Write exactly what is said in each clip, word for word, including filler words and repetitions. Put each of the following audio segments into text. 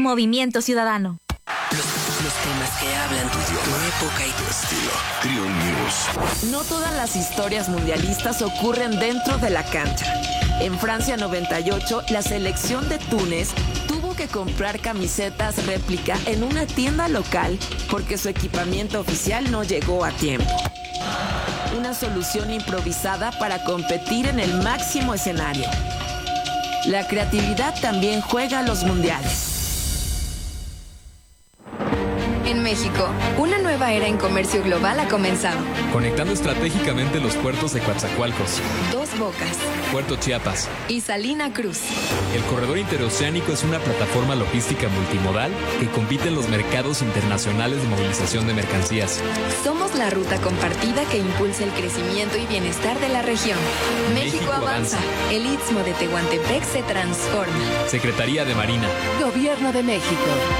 Movimiento Ciudadano. Los, los temas que hablan tu idioma, tu época y tu estilo. Trio News. No todas las historias mundialistas ocurren dentro de la cancha. En Francia noventa y ocho, la selección de Túnez tuvo que comprar camisetas réplica en una tienda local porque su equipamiento oficial no llegó a tiempo. Una solución improvisada para competir en el máximo escenario. La creatividad también juega a los mundiales. En México, una nueva era en comercio global ha comenzado. Conectando estratégicamente los puertos de Coatzacoalcos, Dos Bocas Puerto Chiapas y Salina Cruz. El corredor interoceánico es una plataforma logística multimodal que compite en los mercados internacionales de movilización de mercancías. Somos la ruta compartida que impulsa el crecimiento y bienestar de la región. México, México avanza. avanza. El Istmo de Tehuantepec se transforma. Secretaría de Marina. Gobierno de México.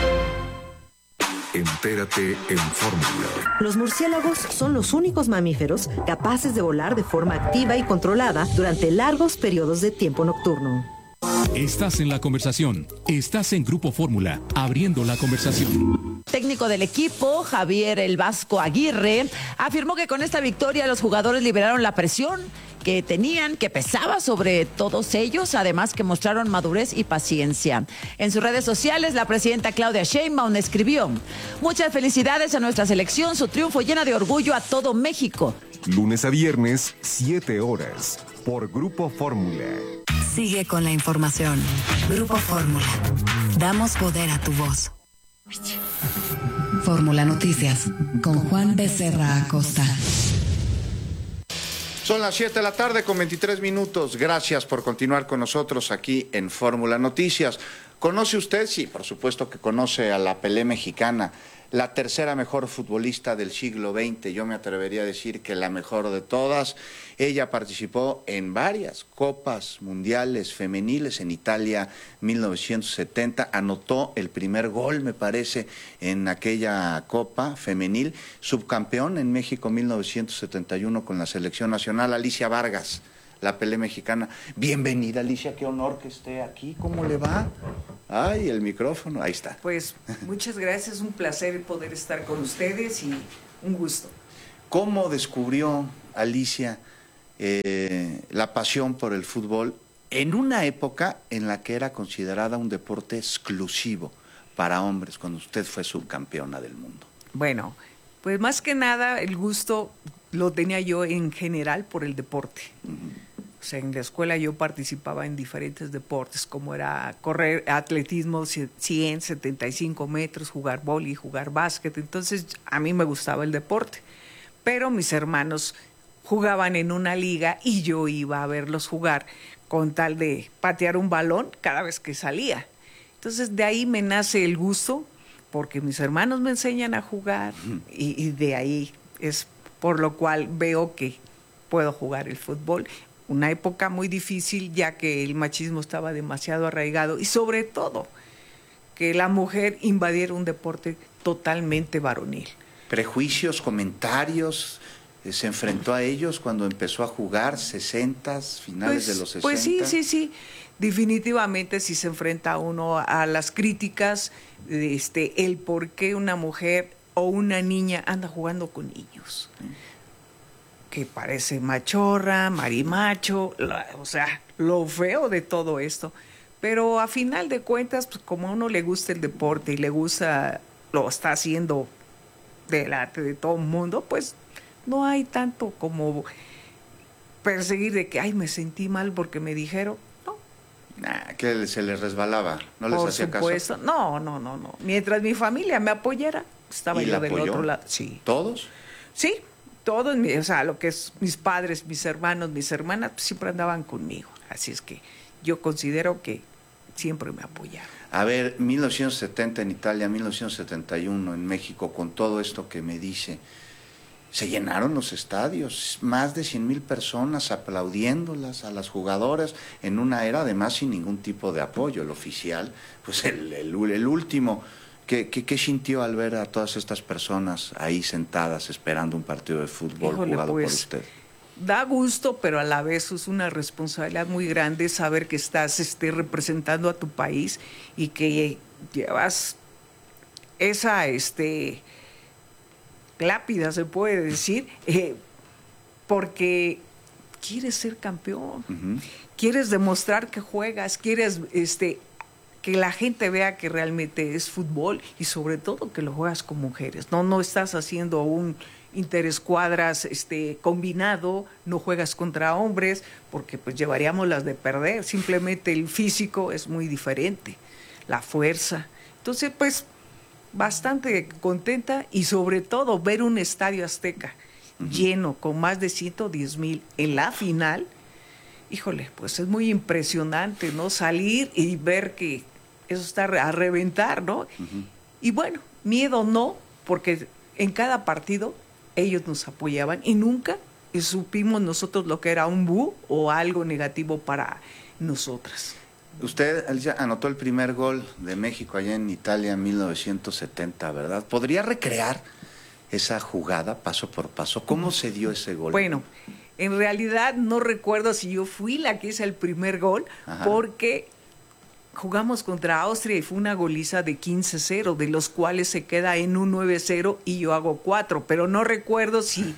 Entérate en Fórmula. Los murciélagos son los únicos mamíferos capaces de volar de forma activa y controlada durante largos periodos de tiempo nocturno. Estás en la conversación. Estás en Grupo Fórmula, abriendo la conversación. Técnico del equipo, Javier El Vasco Aguirre, afirmó que con esta victoria los jugadores liberaron la presión que tenían, que pesaba sobre todos ellos, además que mostraron madurez y paciencia. En sus redes sociales, la presidenta Claudia Sheinbaum escribió: muchas felicidades a nuestra selección, su triunfo llena de orgullo a todo México. Lunes a viernes, siete horas, por Grupo Fórmula. Sigue con la información. Grupo Fórmula. Damos poder a tu voz. Fórmula Noticias, con Juan Becerra Acosta. Son las siete de la tarde con veintitrés minutos. Gracias por continuar con nosotros aquí en Fórmula Noticias. ¿Conoce usted? Sí, por supuesto que conoce a la Pelé mexicana, la tercera mejor futbolista del siglo veinte. Yo me atrevería a decir que la mejor de todas. Ella participó en varias copas mundiales femeniles en Italia mil novecientos setenta. Anotó el primer gol, me parece, en aquella copa femenil. Subcampeón en México mil novecientos setenta y uno con la selección nacional. Alicia Vargas, la Pelé mexicana. Bienvenida, Alicia, qué honor que esté aquí. ¿Cómo le va? Ay, el micrófono, ahí está. Pues muchas gracias, un placer poder estar con ustedes y un gusto. ¿Cómo descubrió Alicia eh, la pasión por el fútbol en una época en la que era considerada un deporte exclusivo para hombres, cuando usted fue subcampeona del mundo? Bueno, pues más que nada el gusto lo tenía yo en general por el deporte. Uh-huh. O sea, en la escuela yo participaba en diferentes deportes, como era correr, atletismo, cien, setenta y cinco metros, jugar vóley, jugar básquet. Entonces, a mí me gustaba el deporte. Pero mis hermanos jugaban en una liga y yo iba a verlos jugar con tal de patear un balón cada vez que salía. Entonces, de ahí me nace el gusto, porque mis hermanos me enseñan a jugar y, y de ahí es por lo cual veo que puedo jugar el fútbol. Una época muy difícil, ya que el machismo estaba demasiado arraigado y sobre todo que la mujer invadiera un deporte totalmente varonil. Prejuicios, comentarios, eh, se enfrentó a ellos cuando empezó a jugar, sesentas, finales pues, de los sesenta. Pues sí, sí, sí, definitivamente sí se enfrenta uno a las críticas, este, el por qué una mujer o una niña anda jugando con niños. Que parece machorra, marimacho, la, o sea, lo feo de todo esto. Pero a final de cuentas, pues como a uno le gusta el deporte y le gusta, lo está haciendo delante de todo el mundo, pues no hay tanto como perseguir de que, ay, me sentí mal porque me dijeron, no. Nah, que se les resbalaba, no les Por hacía supuesto. caso. No, no, no, no. Mientras mi familia me apoyara, estaba yo del otro lado. Sí. ¿Todos? Sí. Todos, o sea, lo que es mis padres, mis hermanos, mis hermanas, pues, siempre andaban conmigo. Así es que yo considero que siempre me apoyaron. A ver, mil novecientos setenta en Italia, mil novecientos setenta y uno en México, con todo esto que me dice, se llenaron los estadios, más de cien mil personas aplaudiéndolas a las jugadoras, en una era además sin ningún tipo de apoyo. El oficial, pues el, el, el último... ¿Qué, qué, ¿Qué sintió al ver a todas estas personas ahí sentadas esperando un partido de fútbol Híjole, jugado pues, por usted? da gusto, pero a la vez es una responsabilidad muy grande saber que estás este, representando a tu país y que llevas esa este, lápida, se puede decir, eh, porque quieres ser campeón, uh-huh. quieres demostrar que juegas, quieres este, que la gente vea que realmente es fútbol y sobre todo que lo juegas con mujeres. No, no estás haciendo un interescuadras este, combinado, no juegas contra hombres, porque pues llevaríamos las de perder. Simplemente el físico es muy diferente, la fuerza. Entonces, pues, bastante contenta y sobre todo ver un estadio Azteca uh-huh. lleno con más de ciento diez mil en la final. Híjole, pues es muy impresionante, ¿no? Salir y ver que eso está a reventar, ¿no? Uh-huh. Y bueno, miedo no, porque en cada partido ellos nos apoyaban y nunca supimos nosotros lo que era un bu o algo negativo para nosotras. Usted Alicia, anotó el primer gol de México allá en Italia en mil novecientos setenta, ¿verdad? ¿Podría recrear esa jugada paso por paso? ¿Cómo se dio ese gol? Bueno, en realidad no recuerdo si yo fui la que hice el primer gol, Ajá. porque jugamos contra Austria y fue una goliza de quince cero, de los cuales se queda en un nueve cero y yo hago cuatro, pero no recuerdo si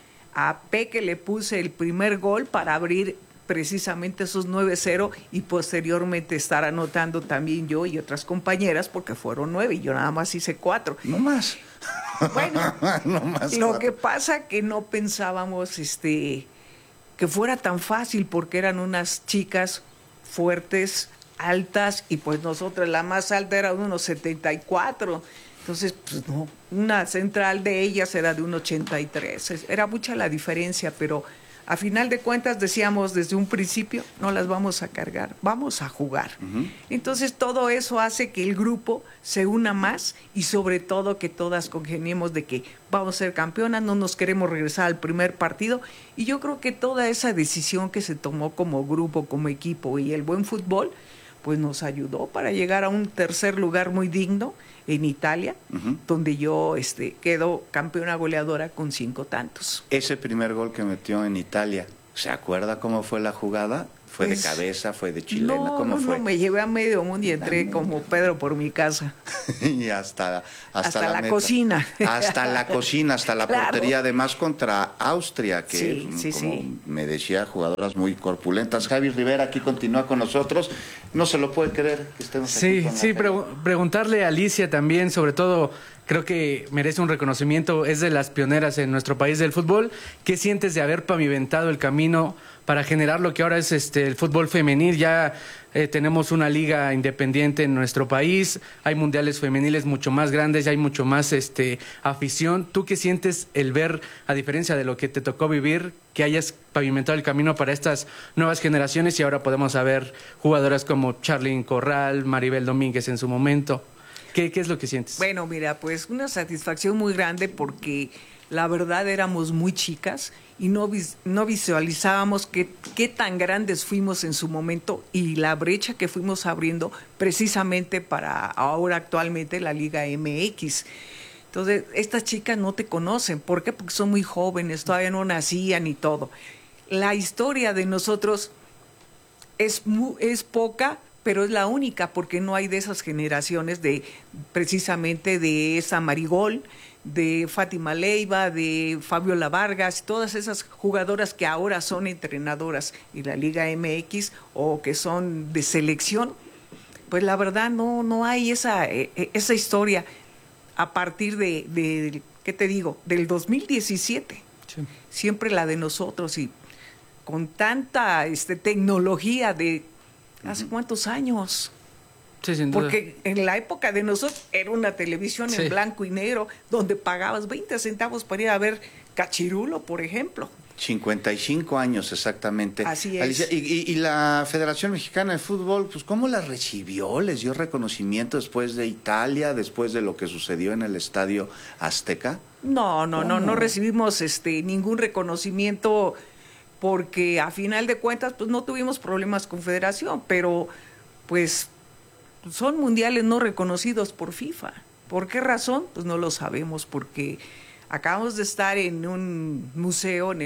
a Peque le puse el primer gol para abrir precisamente esos nueve cero y posteriormente estar anotando también yo y otras compañeras porque fueron nueve y yo nada más hice cuatro. No más. Bueno, no más lo cuatro. que pasa que no pensábamos este que fuera tan fácil porque eran unas chicas fuertes, altas y pues nosotras la más alta era de unos setenta y cuatro. Entonces, pues no, una central de ellas era de un ochenta y tres. Era mucha la diferencia, pero a final de cuentas decíamos desde un principio, no las vamos a cargar, vamos a jugar. Uh-huh. Entonces todo eso hace que el grupo se una más y sobre todo que todas congeniemos de que vamos a ser campeonas, no nos queremos regresar al primer partido. Y yo creo que toda esa decisión que se tomó como grupo, como equipo y el buen fútbol, pues nos ayudó para llegar a un tercer lugar muy digno en Italia, uh-huh. donde yo este, quedo campeona goleadora con cinco tantos. Ese primer gol que metió en Italia, ¿se acuerda cómo fue la jugada? ¿Fue pues, de cabeza? ¿Fue de chilena? No, ¿Cómo no, fue? No, me llevé a medio mundo y entré como Pedro por mi casa. y hasta, hasta, hasta la, la meta. cocina. Hasta la cocina, hasta la claro. portería, además contra Austria, que sí, sí, como sí. me decía, jugadoras muy corpulentas. Javi Rivera aquí continúa con nosotros. No se lo puede creer que estemos sí, aquí con Sí, sí, pre- preguntarle a Alicia también, sobre todo, creo que merece un reconocimiento, es de las pioneras en nuestro país del fútbol. ¿Qué sientes de haber pavimentado el camino para generar lo que ahora es este el fútbol femenil? Ya eh, tenemos una liga independiente en nuestro país, hay mundiales femeniles mucho más grandes, ya hay mucho más este afición. ¿Tú qué sientes el ver, a diferencia de lo que te tocó vivir, que hayas pavimentado el camino para estas nuevas generaciones y ahora podemos ver jugadoras como Charlyn Corral, Maribel Domínguez en su momento? ¿Qué, ¿Qué es lo que sientes? Bueno, mira, pues una satisfacción muy grande porque la verdad éramos muy chicas y no, vis, no visualizábamos qué, qué tan grandes fuimos en su momento y la brecha que fuimos abriendo precisamente para ahora actualmente la Liga M X. Entonces, estas chicas no te conocen. ¿Por qué? Porque son muy jóvenes, todavía no nacían y todo. La historia de nosotros es, muy, es poca, pero es la única porque no hay de esas generaciones de precisamente de esa Marigol, de Fátima Leiva, de Fabiola Vargas, todas esas jugadoras que ahora son entrenadoras en la Liga M X o que son de selección, pues la verdad no, no hay esa, esa historia a partir de, de, ¿qué te digo?, del dos mil diecisiete. Sí. Siempre la de nosotros y con tanta este, tecnología de ¿hace uh-huh. cuántos años? Sí, sin duda. Porque en la época de nosotros era una televisión sí. en blanco y negro donde pagabas veinte centavos para ir a ver Cachirulo, por ejemplo. cincuenta y cinco años exactamente. Así es. Alicia, y, y, y la Federación Mexicana de Fútbol, pues ¿cómo la recibió? ¿Les dio reconocimiento después de Italia, después de lo que sucedió en el Estadio Azteca? No, no, ¿Cómo? no, no recibimos este ningún reconocimiento porque a final de cuentas pues no tuvimos problemas con Federación, pero pues son mundiales no reconocidos por FIFA. ¿Por qué razón? Pues no lo sabemos, porque acabamos de estar en un museo, en el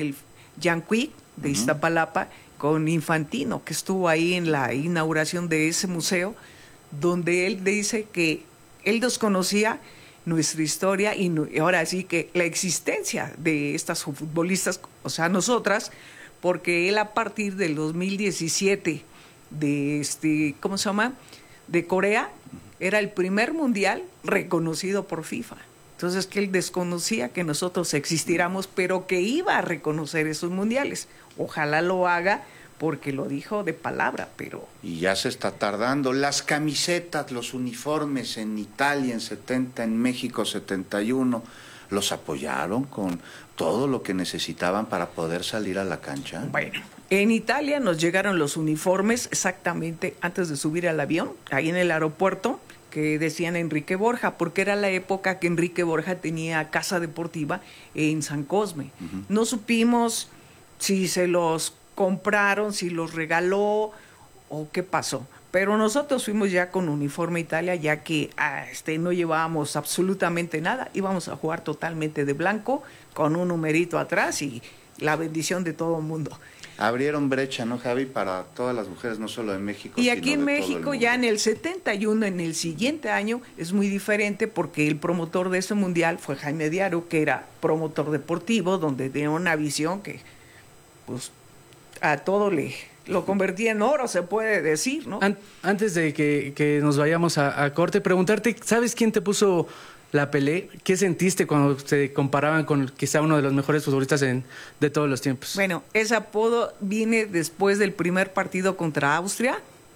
Jan Quick de uh-huh. Iztapalapa con Infantino, que estuvo ahí en la inauguración de ese museo, donde él dice que él desconocía nuestra historia y, no, y ahora sí que la existencia de estas futbolistas, o sea, nosotras, porque él a partir del dos mil diecisiete de este, ¿cómo se llama? de Corea, era el primer mundial reconocido por FIFA. Entonces que él desconocía que nosotros existiéramos, pero que iba a reconocer esos mundiales. Ojalá lo haga, porque lo dijo de palabra, pero... Y ya se está tardando. Las camisetas, los uniformes en Italia en setenta, en México setenta y uno, ¿los apoyaron con todo lo que necesitaban para poder salir a la cancha? Bueno, en Italia nos llegaron los uniformes exactamente antes de subir al avión, ahí en el aeropuerto, que decían Enrique Borja, porque era la época que Enrique Borja tenía casa deportiva en San Cosme. Uh-huh. No supimos si se los compraron, si los regaló o qué pasó. Pero nosotros fuimos ya con uniforme Italia, ya que ah, este, no llevábamos absolutamente nada. Íbamos a jugar totalmente de blanco, con un numerito atrás y la bendición de todo el mundo. Abrieron brecha, ¿no, Javi? Para todas las mujeres, no solo de México. Y aquí en México, ya en el setenta y uno, en el siguiente año, es muy diferente porque el promotor de ese mundial fue Jaime Diaro, que era promotor deportivo, donde tenía una visión que, pues, a todo le lo convertía en oro, se puede decir, ¿no? Antes de que, que nos vayamos a, a corte, preguntarte, ¿sabes quién te puso la Pelé? ¿Qué sentiste cuando se comparaban con quizá uno de los mejores futbolistas en, de todos los tiempos? Bueno, ese apodo viene después del primer partido contra Austria,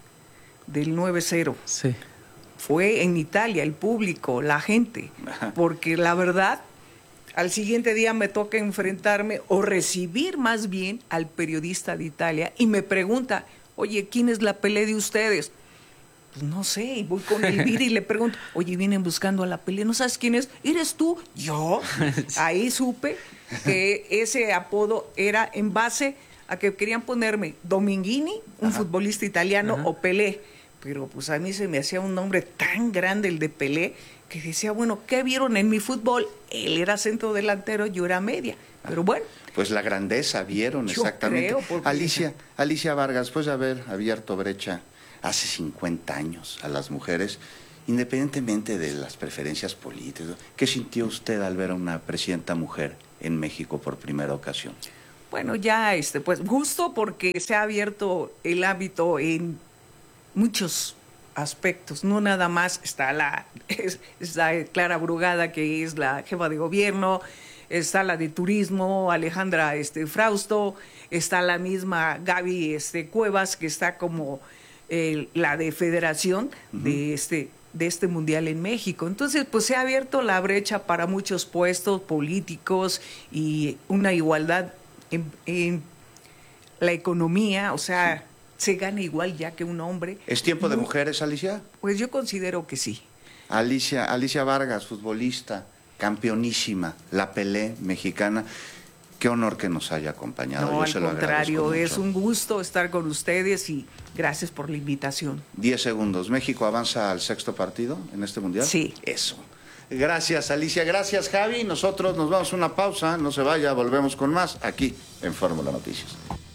del nueve cero. Sí. Fue en Italia, el público, la gente, porque la verdad, al siguiente día me toca enfrentarme o recibir más bien al periodista de Italia y me pregunta, oye, ¿quién es la Pelé de ustedes? Pues no sé, y voy con Elvira y le pregunto, oye, vienen buscando a la Pelé, ¿no sabes quién es? ¿Eres tú? ¿Yo? Ahí supe que ese apodo era en base a que querían ponerme Dominguini, un Ajá. futbolista italiano, Ajá. o Pelé. Pero pues a mí se me hacía un nombre tan grande el de Pelé, que decía, bueno, ¿qué vieron en mi fútbol? Él era centro delantero, yo era media. Pero bueno. Pues la grandeza vieron, yo exactamente. Creo porque... Alicia, Alicia Vargas, después de haber abierto brecha hace cincuenta años a las mujeres, independientemente de las preferencias políticas, ¿qué sintió usted al ver a una presidenta mujer en México por primera ocasión? Bueno, ya, este, pues, gusto porque se ha abierto el ámbito en muchos aspectos, no nada más está la, es, está Clara Brugada, que es la jefa de gobierno, está la de turismo, Alejandra este, Frausto, está la misma Gaby este, Cuevas, que está como eh, la de federación uh-huh. de este de este mundial en México. Entonces, pues se ha abierto la brecha para muchos puestos políticos y una igualdad en, en la economía, o sea... Sí. Se gana igual ya que un hombre. ¿Es tiempo de mujeres, Alicia? Pues yo considero que sí. Alicia, Alicia Vargas, futbolista, campeonísima, la Pelé mexicana. Qué honor que nos haya acompañado. No, yo al se lo contrario, es un gusto estar con ustedes y gracias por la invitación. Diez segundos. ¿México avanza al sexto partido en este mundial? Sí. Eso. Gracias, Alicia. Gracias, Javi. Nosotros nos vamos a una pausa. No se vaya, volvemos con más aquí en Fórmula Noticias.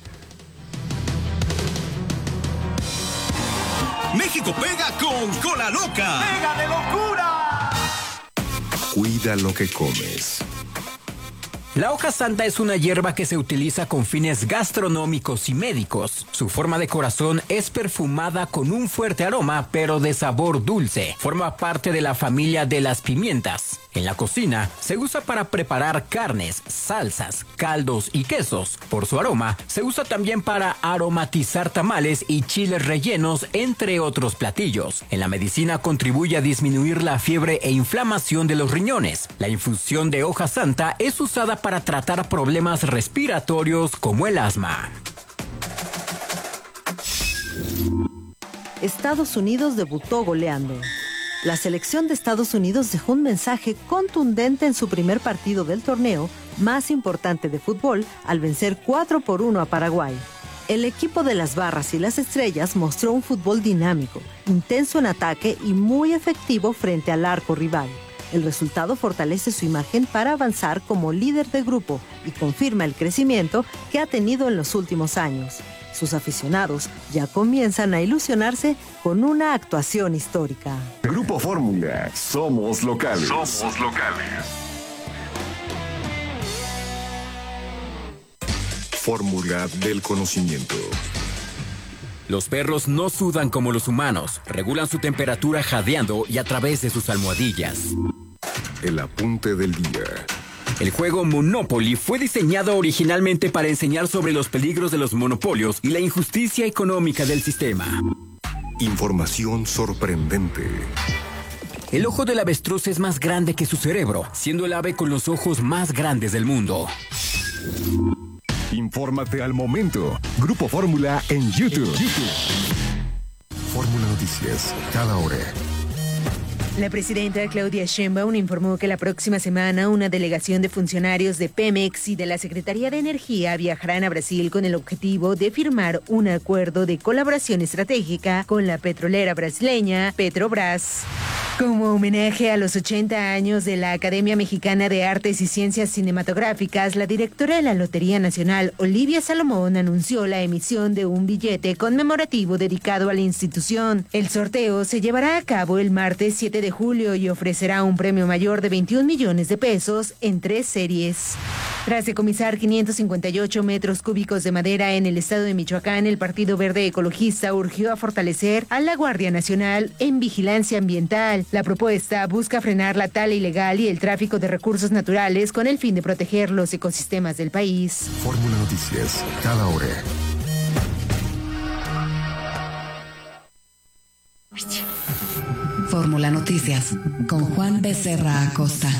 México pega con Cola Loca. ¡Pega de locura! Cuida lo que comes. La hoja santa es una hierba que se utiliza con fines gastronómicos y médicos. Su forma de corazón es perfumada con un fuerte aroma, pero de sabor dulce. Forma parte de la familia de las pimientas. En la cocina se usa para preparar carnes, salsas, caldos y quesos. Por su aroma, se usa también para aromatizar tamales y chiles rellenos, entre otros platillos. En la medicina contribuye a disminuir la fiebre e inflamación de los riñones. La infusión de hoja santa es usada para tratar problemas respiratorios como el asma. Estados Unidos debutó goleando. La selección de Estados Unidos dejó un mensaje contundente en su primer partido del torneo más importante de fútbol al vencer cuatro por uno a Paraguay. El equipo de las Barras y las Estrellas mostró un fútbol dinámico, intenso en ataque y muy efectivo frente al arco rival. El resultado fortalece su imagen para avanzar como líder de grupo y confirma el crecimiento que ha tenido en los últimos años. Sus aficionados ya comienzan a ilusionarse con una actuación histórica. Grupo Fórmula, somos locales. Somos locales. Fórmula del conocimiento. Los perros no sudan como los humanos, regulan su temperatura jadeando y a través de sus almohadillas. El apunte del día. El juego Monopoly fue diseñado originalmente para enseñar sobre los peligros de los monopolios y la injusticia económica del sistema. Información sorprendente. El ojo del avestruz es más grande que su cerebro, siendo el ave con los ojos más grandes del mundo. Infórmate al momento. Grupo Fórmula en YouTube. Fórmula Noticias, cada hora. La presidenta Claudia Sheinbaum informó que la próxima semana una delegación de funcionarios de Pemex y de la Secretaría de Energía viajarán a Brasil con el objetivo de firmar un acuerdo de colaboración estratégica con la petrolera brasileña Petrobras. Como homenaje a los ochenta años de la Academia Mexicana de Artes y Ciencias Cinematográficas, la directora de la Lotería Nacional, Olivia Salomón, anunció la emisión de un billete conmemorativo dedicado a la institución. El sorteo se llevará a cabo el martes siete de julio y ofrecerá un premio mayor de veintiún millones de pesos en tres series. Tras decomisar quinientos cincuenta y ocho metros cúbicos de madera en el estado de Michoacán, el Partido Verde Ecologista urgió a fortalecer a la Guardia Nacional en vigilancia ambiental. La propuesta busca frenar la tala ilegal y el tráfico de recursos naturales con el fin de proteger los ecosistemas del país. Fórmula Noticias, cada hora. Fórmula Noticias, con Juan Becerra Acosta.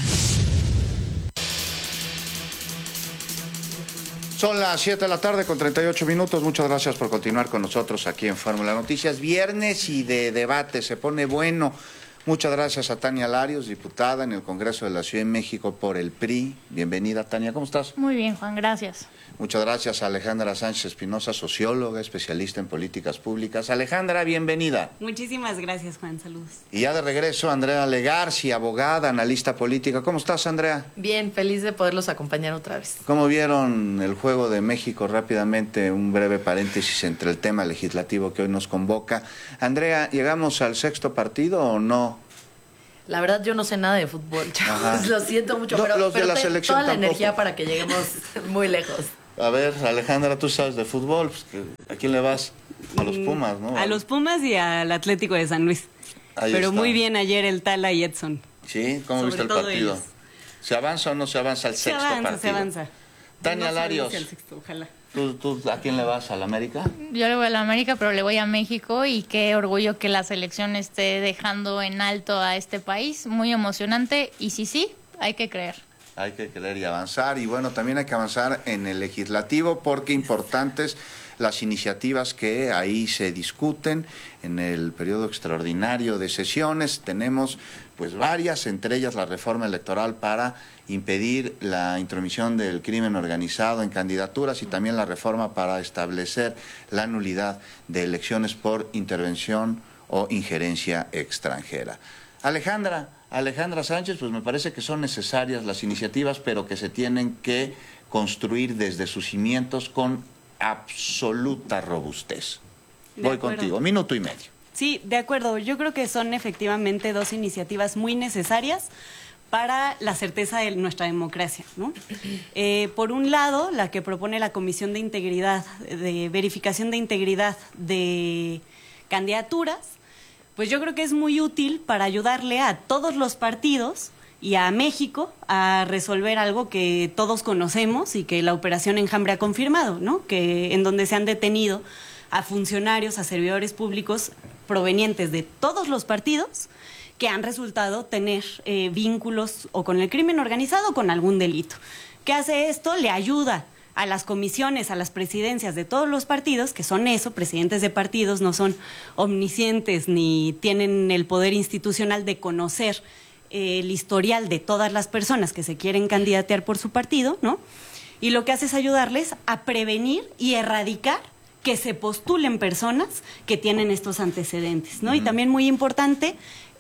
Son las siete de la tarde con treinta y ocho minutos. Muchas gracias por continuar con nosotros aquí en Fórmula Noticias. Viernes y de debate, se pone bueno. Muchas gracias a Tania Larios, diputada en el Congreso de la Ciudad de México por el P R I. Bienvenida, Tania, ¿cómo estás? Muy bien, Juan, gracias. Muchas gracias a Alejandra Sánchez Espinosa, socióloga, especialista en políticas públicas. Alejandra, bienvenida. Muchísimas gracias, Juan, saludos. Y ya de regreso, Andrea Legarci, abogada, analista política. ¿Cómo estás, Andrea? Bien, feliz de poderlos acompañar otra vez. ¿Cómo vieron el juego de México? Rápidamente, un breve paréntesis entre el tema legislativo que hoy nos convoca. Andrea, ¿llegamos al sexto partido o no? La verdad, yo no sé nada de fútbol, chavos. Lo siento mucho, no, pero, los de pero la te, selección toda la tampoco. energía para que lleguemos muy lejos. A ver, Alejandra, tú sabes de fútbol. Pues, ¿a quién le vas? A los Pumas, ¿no? A los Pumas y al Atlético de San Luis. Ahí pero está. muy bien ayer el Tala y Edson. Sí, ¿cómo Sobre viste el todo partido? ellos. ¿Se avanza o no se avanza al Se sexto avanza, partido? se avanza. Tania No Larios, al sexto, ojalá. ¿tú, tú, ¿a quién le vas? ¿Al América? Yo le voy a la América, pero le voy a México y qué orgullo que la selección esté dejando en alto a este país. Muy emocionante y sí, sí, hay que creer. Hay que creer y avanzar. Y bueno, también hay que avanzar en el legislativo porque importantes las iniciativas que ahí se discuten en el periodo extraordinario de sesiones. Tenemos pues varias, entre ellas la reforma electoral para impedir la intromisión del crimen organizado en candidaturas y también la reforma para establecer la nulidad de elecciones por intervención o injerencia extranjera. Alejandra, Alejandra Sánchez, pues me parece que son necesarias las iniciativas, pero que se tienen que construir desde sus cimientos con absoluta robustez. De Voy acuerdo. contigo, minuto y medio. Sí, de acuerdo. Yo creo que son efectivamente dos iniciativas muy necesarias para la certeza de nuestra democracia, ¿no? Eh, por un lado, la que propone la Comisión de Integridad, de verificación de integridad de candidaturas, pues yo creo que es muy útil para ayudarle a todos los partidos y a México a resolver algo que todos conocemos y que la Operación Enjambre ha confirmado, ¿no? Que en donde se han detenido a funcionarios, a servidores públicos provenientes de todos los partidos que han resultado tener eh, vínculos o con el crimen organizado o con algún delito. ¿Qué hace esto? Le ayuda a las comisiones, a las presidencias de todos los partidos, que son eso, presidentes de partidos, no son omniscientes ni tienen el poder institucional de conocer eh, el historial de todas las personas que se quieren candidatear por su partido, ¿no? Y lo que hace es ayudarles a prevenir y erradicar que se postulen personas que tienen estos antecedentes, ¿no? Uh-huh. Y también muy importante,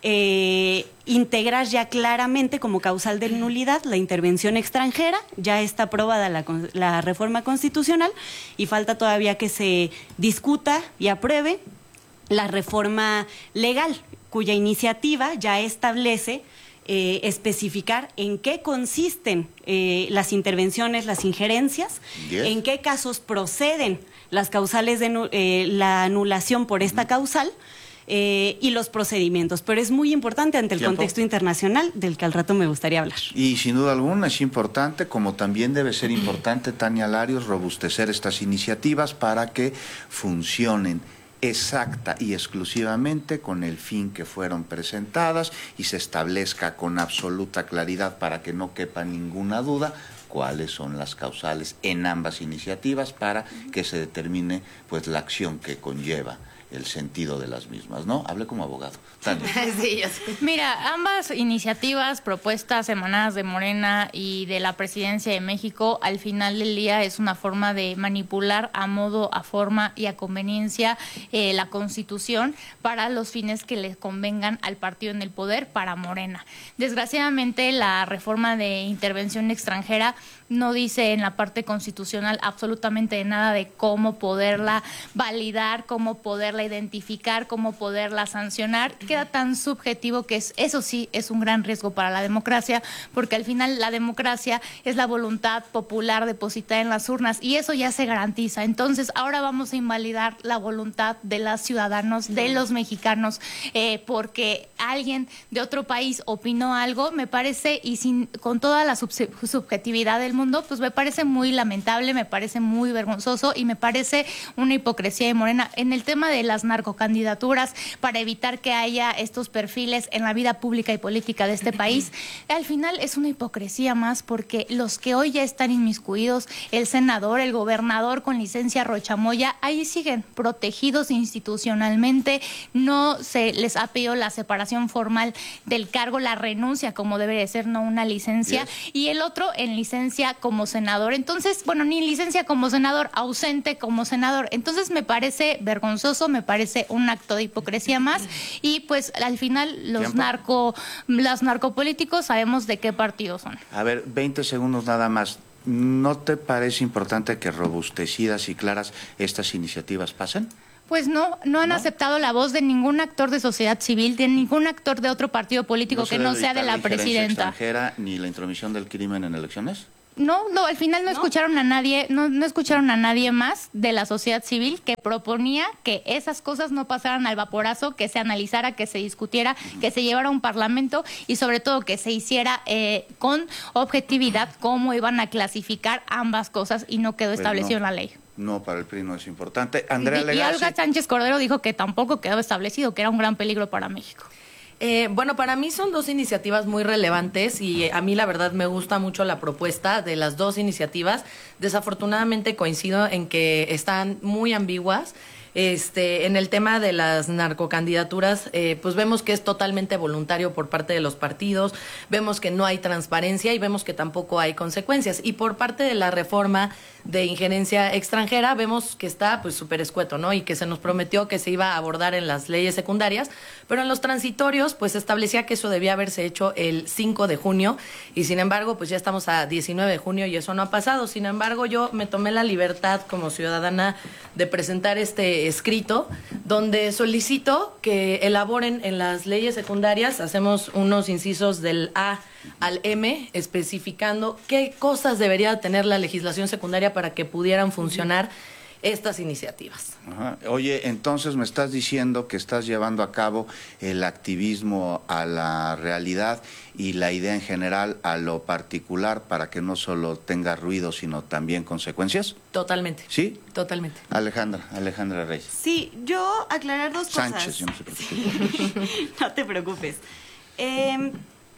eh, integrar ya claramente como causal de nulidad la intervención extranjera. Ya está aprobada la, la reforma constitucional y falta todavía que se discuta y apruebe la reforma legal, cuya iniciativa ya establece Eh, especificar en qué consisten eh, las intervenciones, las injerencias, yes. en qué casos proceden las causales de eh, la anulación por esta causal eh, y los procedimientos. Pero es muy importante ante el ¿Tiempo? contexto internacional del que al rato me gustaría hablar. Y sin duda alguna es importante, como también debe ser importante, Tania Larios, robustecer estas iniciativas para que funcionen exacta y exclusivamente con el fin que fueron presentadas y se establezca con absoluta claridad para que no quepa ninguna duda cuáles son las causales en ambas iniciativas para que se determine pues la acción que conlleva el sentido de las mismas, ¿no? Hablé como abogado. Tania. Sí, yo sé. Mira, ambas iniciativas, propuestas emanadas de Morena y de la Presidencia de México, al final del día es una forma de manipular a modo, a forma y a conveniencia eh, la Constitución para los fines que les convengan al partido en el poder, para Morena. Desgraciadamente, la reforma de intervención extranjera no dice en la parte constitucional absolutamente nada de cómo poderla validar, cómo poderla identificar, cómo poderla sancionar. Queda tan subjetivo que es, eso sí es un gran riesgo para la democracia, porque al final la democracia es la voluntad popular depositada en las urnas y eso ya se garantiza. Entonces ahora vamos a invalidar la voluntad de los ciudadanos, de los mexicanos, eh, porque alguien de otro país opinó algo, me parece, y sin con toda la sub subjetividad del mundo, pues me parece muy lamentable, me parece muy vergonzoso y me parece una hipocresía de Morena. En el tema de las narcocandidaturas, para evitar que haya estos perfiles en la vida pública y política de este país, al final es una hipocresía más, porque los que hoy ya están inmiscuidos, el senador, el gobernador con licencia Rochamoya, ahí siguen protegidos institucionalmente, no se les ha pedido la separación formal del cargo, la renuncia como debe de ser, no una licencia, yes. y el otro en licencia como senador. Entonces, bueno, ni licencia como senador, ausente como senador. Entonces me parece vergonzoso, me parece un acto de hipocresía más, y pues al final los ¿Tiempo? narco los narcopolíticos sabemos de qué partido son. A ver, veinte segundos nada más. ¿No te parece importante que robustecidas y claras estas iniciativas pasen? Pues no, no han ¿No? aceptado la voz de ningún actor de sociedad civil, de ningún actor de otro partido político ¿No que no sea de la, la presidenta. Extranjera ni la intromisión del crimen en elecciones? No, no, al final no, no. escucharon a nadie, no, no escucharon a nadie más de la sociedad civil que proponía que esas cosas no pasaran al vaporazo, que se analizara, que se discutiera, uh-huh. que se llevara a un parlamento y sobre todo que se hiciera eh, con objetividad cómo iban a clasificar ambas cosas y no quedó pues establecido no. en la ley. No, para el P R I no es importante. Andrea y, Legarci. Y Olga Sánchez Cordero dijo que tampoco quedó establecido, que era un gran peligro para México. Eh, bueno, para mí son dos iniciativas muy relevantes y a mí la verdad me gusta mucho la propuesta de las dos iniciativas. Desafortunadamente coincido en que están muy ambiguas. Este, en el tema de las narcocandidaturas, eh, pues vemos que es totalmente voluntario por parte de los partidos, vemos que no hay transparencia y vemos que tampoco hay consecuencias. Y por parte de la reforma de injerencia extranjera, vemos que está pues súper escueto, ¿no? Y que se nos prometió que se iba a abordar en las leyes secundarias, pero en los transitorios, pues establecía que eso debía haberse hecho el cinco de junio, y sin embargo, pues ya estamos a diecinueve de junio y eso no ha pasado. Sin embargo, yo me tomé la libertad como ciudadana de presentar este escrito donde solicito que elaboren en las leyes secundarias, hacemos unos incisos del A al M especificando qué cosas debería tener la legislación secundaria para que pudieran funcionar estas iniciativas. Ajá. Oye, entonces me estás diciendo que estás llevando a cabo el activismo a la realidad y la idea en general a lo particular para que no solo tenga ruido, sino también consecuencias. Totalmente. ¿Sí? Totalmente. Alejandra, Alejandra Reyes. Sí, yo aclarar dos Sánchez, cosas. yo no sé por qué. No te preocupes. Eh,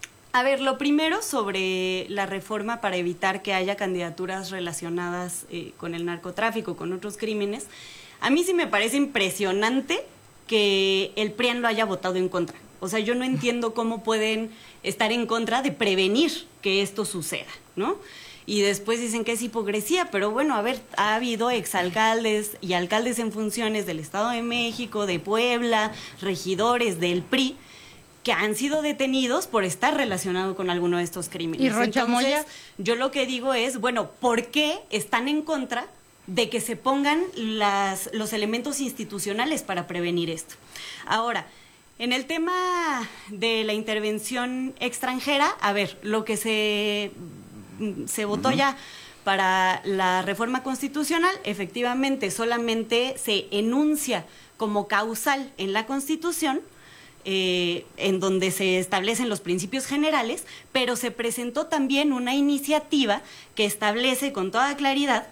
A ver, lo primero sobre la reforma para evitar que haya candidaturas relacionadas eh, con el narcotráfico, con otros crímenes. A mí sí me parece impresionante que el P R I A N lo haya votado en contra. O sea, yo no entiendo cómo pueden estar en contra de prevenir que esto suceda, ¿no? y después dicen que es hipocresía, pero bueno, a ver, ha habido exalcaldes y alcaldes en funciones del Estado de México, de Puebla, regidores del P R I, que han sido detenidos por estar relacionados con alguno de estos crímenes. ¿Y Rocha Moya? Entonces, yo lo que digo es, bueno, ¿por qué están en contra de que se pongan las, los elementos institucionales para prevenir esto? Ahora, en el tema de la intervención extranjera, a ver, lo que se, se votó uh-huh. ya para la reforma constitucional, efectivamente solamente se enuncia como causal en la Constitución, Eh, en donde se establecen los principios generales, pero se presentó también una iniciativa que establece con toda claridad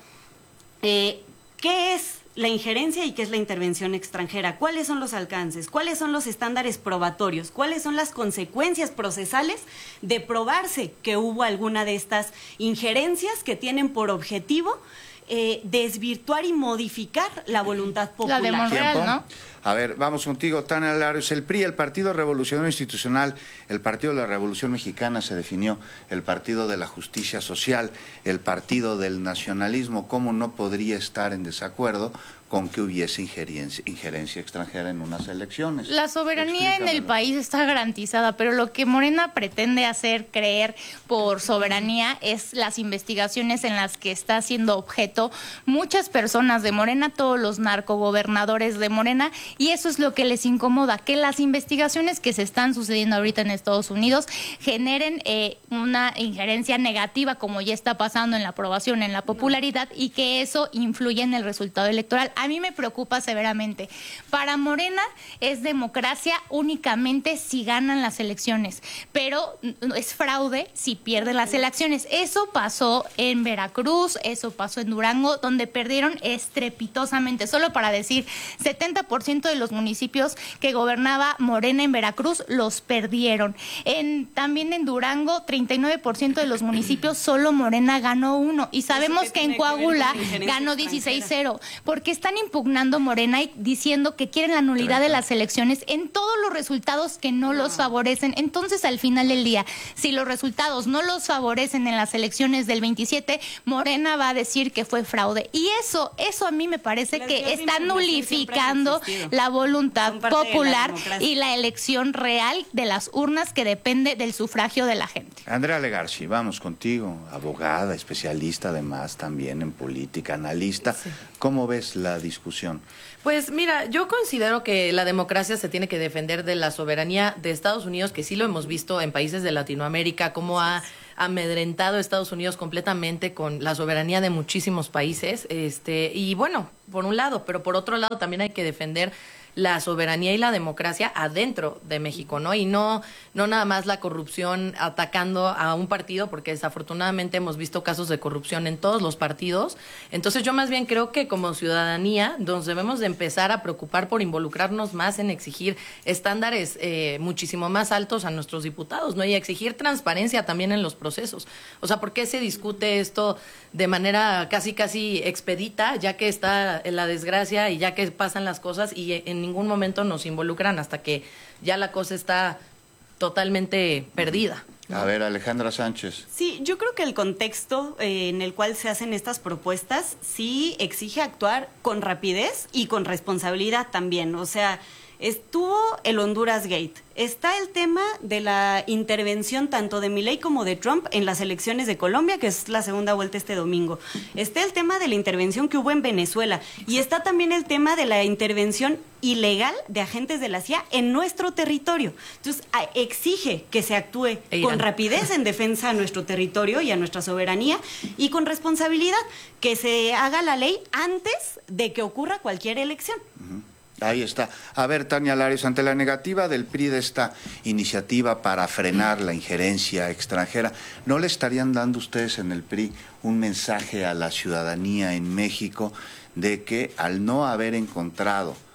eh, qué es la injerencia y qué es la intervención extranjera, cuáles son los alcances, cuáles son los estándares probatorios, cuáles son las consecuencias procesales de probarse que hubo alguna de estas injerencias que tienen por objetivo eh, desvirtuar y modificar la voluntad popular. La de Monreal, ¿no? A ver, vamos contigo, Tania Larios. El P R I, el Partido Revolucionario Institucional, el Partido de la Revolución Mexicana se definió, el Partido de la Justicia Social, el Partido del Nacionalismo. ¿Cómo no podría estar en desacuerdo con que hubiese injerencia, injerencia extranjera en unas elecciones? La soberanía en el país está garantizada, pero lo que Morena pretende hacer creer por soberanía es las investigaciones en las que está siendo objeto muchas personas de Morena, todos los narcogobernadores de Morena, y eso es lo que les incomoda, que las investigaciones que se están sucediendo ahorita en Estados Unidos generen eh, una injerencia negativa, como ya está pasando en la aprobación, en la popularidad, y que eso influya en el resultado electoral. A mí me preocupa severamente. Para Morena es democracia únicamente si ganan las elecciones, pero es fraude si pierden las elecciones. Eso pasó en Veracruz, eso pasó en Durango, donde perdieron estrepitosamente. Solo para decir, setenta por ciento de los municipios que gobernaba Morena en Veracruz los perdieron. En, también en Durango, treinta y nueve por ciento de los municipios solo Morena ganó uno. Y sabemos que en Coahuila ganó dieciséis cero, porque están impugnando Morena y diciendo que quieren la nulidad de las elecciones en todos los resultados que no los favorecen. Entonces, al final del día, si los resultados no los favorecen en las elecciones del veintisiete, Morena va a decir que fue fraude. Y eso, eso a mí me parece que está nulificando la voluntad popular la y la elección real de las urnas, que depende del sufragio de la gente. Andrea Legarci, vamos contigo, abogada, especialista además también en política, analista. Sí. ¿Cómo ves la discusión? Pues mira, yo considero que la democracia se tiene que defender de la soberanía de Estados Unidos, que sí lo hemos visto en países de Latinoamérica, cómo ha amedrentado a Estados Unidos completamente con la soberanía de muchísimos países. Este, y bueno, por un lado, pero por otro lado también hay que defender la soberanía y la democracia adentro de México, ¿no? Y no, no nada más la corrupción atacando a un partido, porque desafortunadamente hemos visto casos de corrupción en todos los partidos. Entonces yo más bien creo que como ciudadanía nos debemos de empezar a preocupar por involucrarnos más en exigir estándares eh, muchísimo más altos a nuestros diputados, ¿no? Y exigir transparencia también en los procesos. O sea, ¿por qué se discute esto de manera casi casi expedita, ya que está en la desgracia y ya que pasan las cosas y en ningún momento nos involucran hasta que ya la cosa está totalmente perdida? A ver, Alejandra Sánchez. Sí, yo creo que el contexto eh, en el cual se hacen estas propuestas sí exige actuar con rapidez y con responsabilidad también. O sea, estuvo el Honduras Gate, está el tema de la intervención tanto de Milei como de Trump en las elecciones de Colombia, que es la segunda vuelta este domingo. Está el tema de la intervención que hubo en Venezuela y está también el tema de la intervención ilegal de agentes de la C I A en nuestro territorio. Entonces, exige que se actúe con rapidez en defensa a nuestro territorio y a nuestra soberanía y con responsabilidad, que se haga la ley antes de que ocurra cualquier elección. Uh-huh. Ahí está. A ver, Tania Larios, ante la negativa del P R I de esta iniciativa para frenar la injerencia extranjera, ¿no le estarían dando ustedes en el P R I un mensaje a la ciudadanía en México de que al no haber encontrado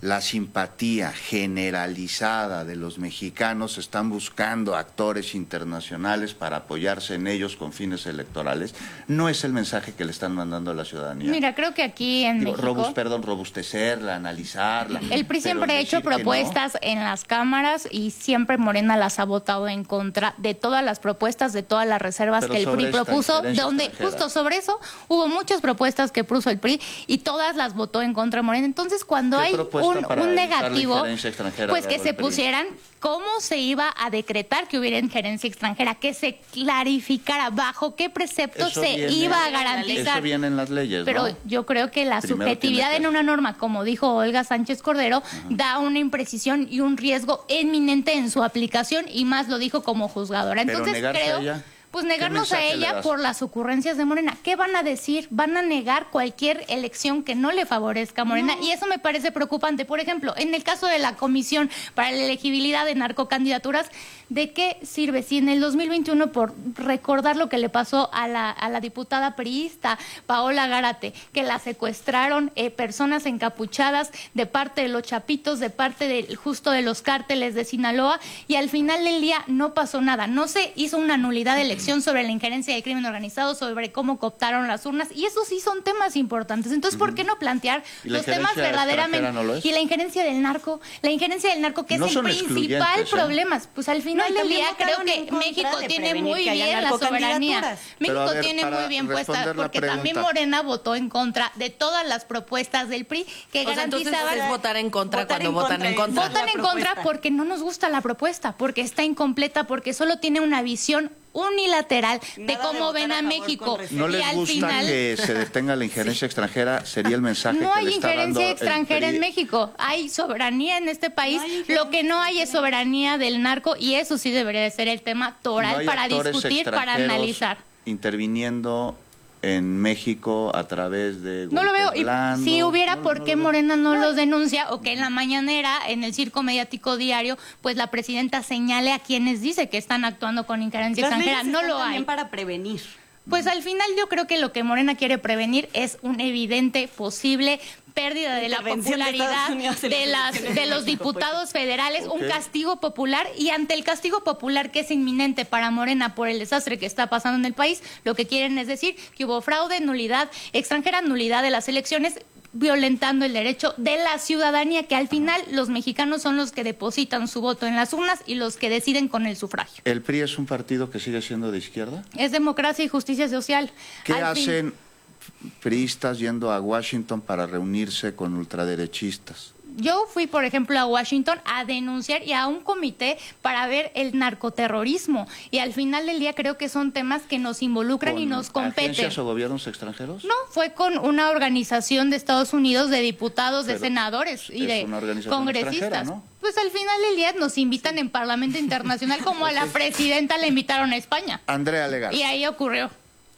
la simpatía generalizada de los mexicanos, están buscando actores internacionales para apoyarse en ellos con fines electorales, no es el mensaje que le están mandando a la ciudadanía. Mira, creo que aquí en Digo, México... robust, perdón, robustecerla, analizarla. El P R I siempre ha hecho propuestas no. en las cámaras y siempre Morena las ha votado en contra de todas las propuestas, de todas las reservas pero que el P R I propuso, donde justo sobre eso hubo muchas propuestas que puso el P R I y todas las votó en contra de Morena. Entonces, cuando hay un, un negativo, pues que se pusieran cómo se iba a decretar que hubiera injerencia extranjera, que se clarificara bajo qué preceptos eso se viene, iba a garantizar. Eso viene en las leyes, Pero ¿no? yo creo que la Primero subjetividad que... en una norma, como dijo Olga Sánchez Cordero, uh-huh. da una imprecisión y un riesgo inminente en su aplicación, y más lo dijo como juzgadora. Entonces Pero creo... Ella. Pues negarnos a ella por las ocurrencias de Morena. ¿Qué van a decir? Van a negar cualquier elección que no le favorezca a Morena. No. Y eso me parece preocupante. Por ejemplo, en el caso de la Comisión para la Elegibilidad de Narcocandidaturas, ¿de qué sirve si en el dos mil veintiuno, por recordar lo que le pasó a la, a la diputada priista Paola Gárate, que la secuestraron eh, personas encapuchadas de parte de los chapitos, de parte de, justo de los cárteles de Sinaloa, y al final del día no pasó nada? No se hizo una nulidad de elección sobre la injerencia del crimen organizado, sobre cómo cooptaron las urnas, y esos sí son temas importantes. Entonces, ¿por qué no plantear los temas verdaderamente? No y la injerencia del narco, la injerencia del narco, que no es el principal ¿eh? problema. Pues al final no, del día creo que México tiene muy bien la soberanía. México ver, tiene muy bien puesta, porque también Morena votó en contra de todas las propuestas del P R I que o garantizaban... Sea, entonces es votar en contra votar cuando en votan contra en contra. Votan en contra porque no nos gusta la propuesta, porque está incompleta, porque solo tiene una visión unilateral de Nada cómo de ven a, a México. ¿No les y al gusta final... que se detenga la injerencia sí. extranjera? Sería el mensaje no que hay le está dando injerencia extranjera en México. Hay soberanía en este país. No Lo que no hay es soberanía del narco, y eso sí debería de ser el tema toral no para discutir, para analizar. Interviniendo en México a través de... No lo veo. Y si hubiera, no, ¿por qué no Morena no, no los denuncia? O que en la mañanera, en el circo mediático diario, pues la presidenta señale a quienes dice que están actuando con injerencia Las extranjera. No lo hay. También para prevenir. Pues al final yo creo que lo que Morena quiere prevenir es un evidente posible pérdida de la popularidad de, de, las, de los diputados federales, okay. un castigo popular, y ante el castigo popular que es inminente para Morena por el desastre que está pasando en el país, lo que quieren es decir que hubo fraude, nulidad extranjera, nulidad de las elecciones, violentando el derecho de la ciudadanía, que al final los mexicanos son los que depositan su voto en las urnas y los que deciden con el sufragio. ¿El P R I es un partido que sigue siendo de izquierda? Es democracia y justicia social. ¿Qué al hacen fin... priistas yendo a Washington para reunirse con ultraderechistas? Yo fui, por ejemplo, a Washington a denunciar y a un comité para ver el narcoterrorismo, y al final del día creo que son temas que nos involucran y nos competen. ¿Agencias o gobiernos extranjeros? No, fue con una organización de Estados Unidos de diputados, Pero de senadores y de congresistas. ¿No? Pues al final del día nos invitan en Parlamento Internacional, como a la presidenta le invitaron a España. Andrea Legarza. Y ahí ocurrió.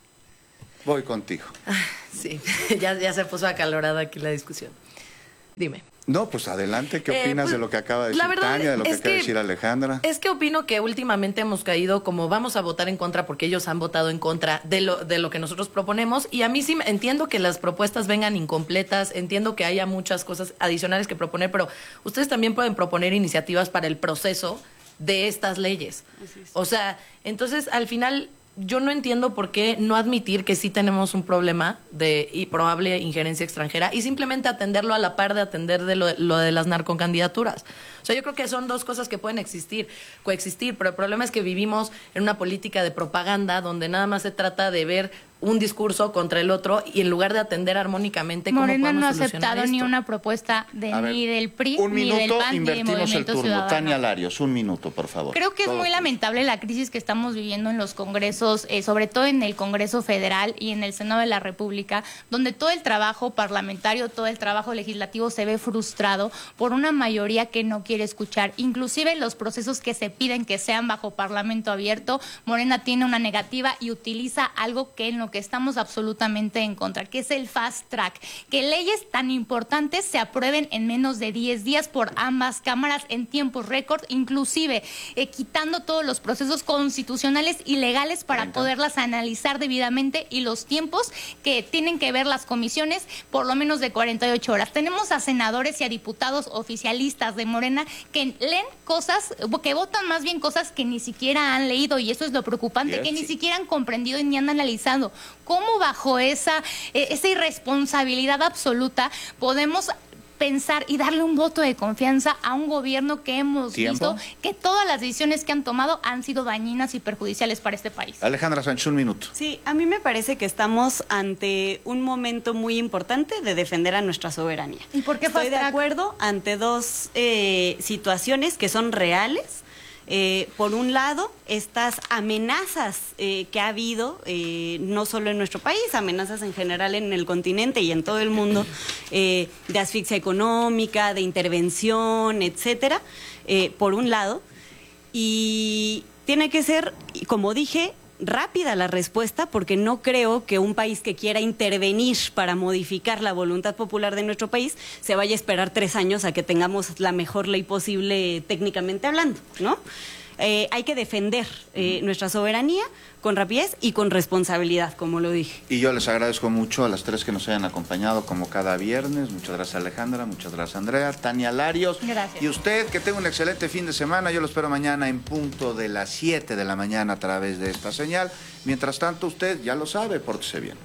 Voy contigo. Sí, ya, ya se puso acalorada aquí la discusión. Dime. No, pues adelante, ¿qué opinas eh, pues, de lo que acaba de decir verdad, Tania, de lo que es acaba de que, decir Alejandra? Es que opino que últimamente hemos caído como vamos a votar en contra porque ellos han votado en contra de lo, de lo que nosotros proponemos, y a mí sí entiendo que las propuestas vengan incompletas, entiendo que haya muchas cosas adicionales que proponer, pero ustedes también pueden proponer iniciativas para el proceso de estas leyes. O sea, entonces al final... Yo no entiendo por qué no admitir que sí tenemos un problema de y probable injerencia extranjera y simplemente atenderlo a la par de atender de lo, lo de las narcocandidaturas. O sea, yo creo que son dos cosas que pueden existir, coexistir, pero el problema es que vivimos en una política de propaganda donde nada más se trata de ver un discurso contra el otro y en lugar de atender armónicamente cómo Morena podemos no ha solucionar aceptado esto. Ni una propuesta de ver, ni del P R I un ni minuto, del P A N ni del Movimiento el turno. Ciudadano. Tania Larios, un minuto, por favor. Creo que es Todo muy lamentable la crisis que estamos viviendo en los congresos, eh, sobre todo en el Congreso Federal y en el Senado de la República, donde todo el trabajo parlamentario, todo el trabajo legislativo se ve frustrado por una mayoría que no quiere escuchar. Inclusive los procesos que se piden que sean bajo parlamento abierto, Morena tiene una negativa y utiliza algo que él no lo que estamos absolutamente en contra, que es el fast track, que leyes tan importantes se aprueben en menos de diez días por ambas cámaras en tiempos récord, inclusive eh, quitando todos los procesos constitucionales y legales para poderlas analizar debidamente y los tiempos que tienen que ver las comisiones, por lo menos de cuarenta y ocho horas. Tenemos a senadores y a diputados oficialistas de Morena que leen cosas, que votan más bien cosas que ni siquiera han leído, y eso es lo preocupante, yes, que ni siquiera han comprendido ni han analizado cómo bajo esa, eh, esa irresponsabilidad absoluta podemos pensar y darle un voto de confianza a un gobierno que hemos ¿Tiempo? visto que todas las decisiones que han tomado han sido dañinas y perjudiciales para este país. Alejandra Sánchez, un minuto. Sí, a mí me parece que estamos ante un momento muy importante de defender a nuestra soberanía. ¿Y por qué Estoy de acuerdo ante dos eh, situaciones que son reales. Eh, por un lado, estas amenazas eh, que ha habido, eh, no solo en nuestro país, amenazas en general en el continente y en todo el mundo, eh, de asfixia económica, de intervención, etcétera, eh, por un lado. Y tiene que ser, como dije, rápida la respuesta, porque no creo que un país que quiera intervenir para modificar la voluntad popular de nuestro país se vaya a esperar tres años a que tengamos la mejor ley posible técnicamente hablando, ¿no? Eh, hay que defender eh, nuestra soberanía con rapidez y con responsabilidad, como lo dije. Y yo les agradezco mucho a las tres que nos hayan acompañado como cada viernes. Muchas gracias, Alejandra, muchas gracias, Andrea, Tania Larios. Gracias. Y usted, que tenga un excelente fin de semana. Yo lo espero mañana en punto de las siete de la mañana a través de esta señal. Mientras tanto, usted ya lo sabe, pórtese bien.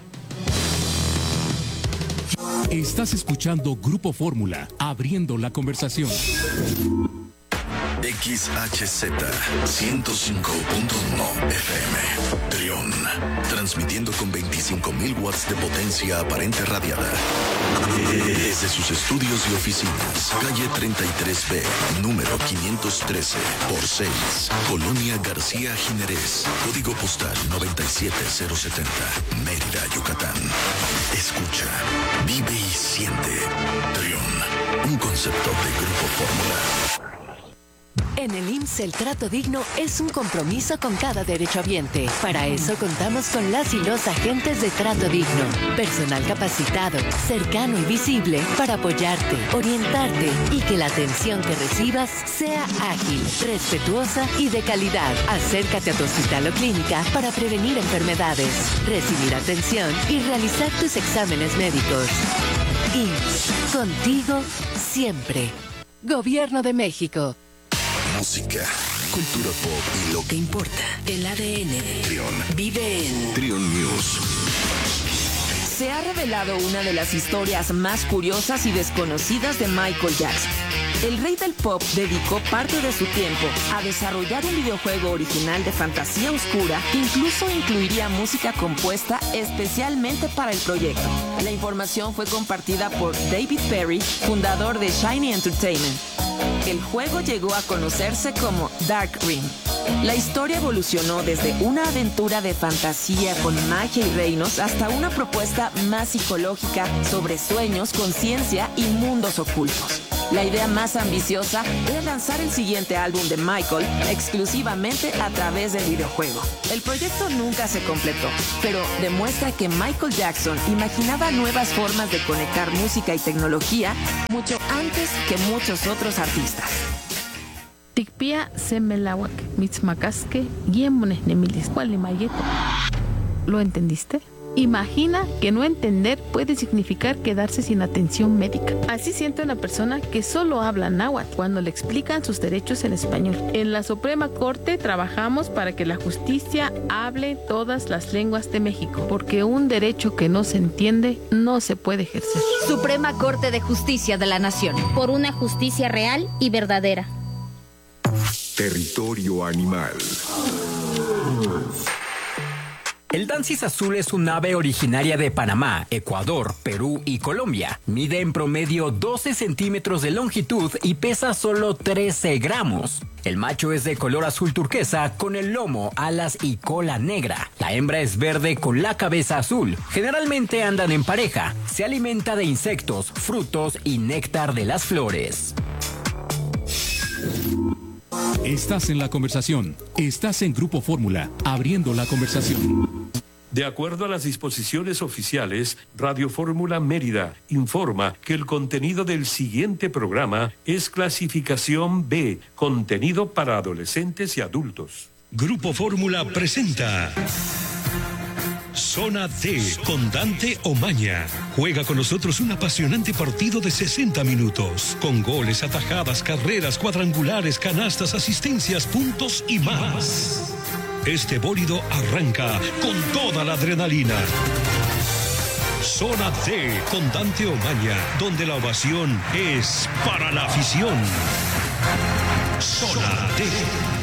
Estás escuchando Grupo Fórmula, abriendo la conversación. X H Z ciento cinco punto uno F M Trión, transmitiendo con veinticinco mil watts de potencia aparente radiada desde sus estudios y oficinas, calle treinta y tres B, número quinientos trece por seis, Colonia García Jiménez, código postal noventa y siete cero setenta, Mérida, Yucatán. Escucha, vive y siente. Trión, un concepto de Grupo Fórmula. En el I M S S el trato digno es un compromiso con cada derechohabiente. Para eso contamos con las y los agentes de trato digno. Personal capacitado, cercano y visible para apoyarte, orientarte y que la atención que recibas sea ágil, respetuosa y de calidad. Acércate a tu hospital o clínica para prevenir enfermedades, recibir atención y realizar tus exámenes médicos. I M S S, contigo siempre. Gobierno de México. Música, cultura pop y lo que importa. El A D N. Trión. Vive en Trión News. Se ha revelado una de las historias más curiosas y desconocidas de Michael Jackson. El rey del pop dedicó parte de su tiempo a desarrollar un videojuego original de fantasía oscura que incluso incluiría música compuesta especialmente para el proyecto. La información fue compartida por David Perry, fundador de Shiny Entertainment. El juego llegó a conocerse como Dark Ring. La historia evolucionó desde una aventura de fantasía con magia y reinos hasta una propuesta más psicológica sobre sueños, conciencia y mundos ocultos. La idea más ambiciosa era lanzar el siguiente álbum de Michael exclusivamente a través del videojuego. El proyecto nunca se completó, pero demuestra que Michael Jackson imaginaba nuevas formas de conectar música y tecnología mucho antes que muchos otros artistas. Tikpia semelawak mitzmakaske guiemones nemilis cualimayeto. ¿Lo entendiste? Imagina que no entender puede significar quedarse sin atención médica. Así siente una persona que solo habla náhuatl cuando le explican sus derechos en español. En la Suprema Corte trabajamos para que la justicia hable todas las lenguas de México, porque un derecho que no se entiende no se puede ejercer. Suprema Corte de Justicia de la Nación. Por una justicia real y verdadera. Territorio animal. El Dancis azul es un ave originaria de Panamá, Ecuador, Perú y Colombia. Mide en promedio doce centímetros de longitud y pesa solo trece gramos. El macho es de color azul turquesa con el lomo, alas y cola negra. La hembra es verde con la cabeza azul. Generalmente andan en pareja. Se alimenta de insectos, frutos y néctar de las flores. Estás en la conversación. Estás en Grupo Fórmula, abriendo la conversación. De acuerdo a las disposiciones oficiales, Radio Fórmula Mérida informa que el contenido del siguiente programa es clasificación B, contenido para adolescentes y adultos. Grupo Fórmula presenta Zona D con Dante Omaña. Juega con nosotros un apasionante partido de sesenta minutos, con goles, atajadas, carreras, cuadrangulares, canastas, asistencias, puntos y más. Este bólido arranca con toda la adrenalina. Zona D con Dante Omaña, donde la ovación es para la afición. Zona D.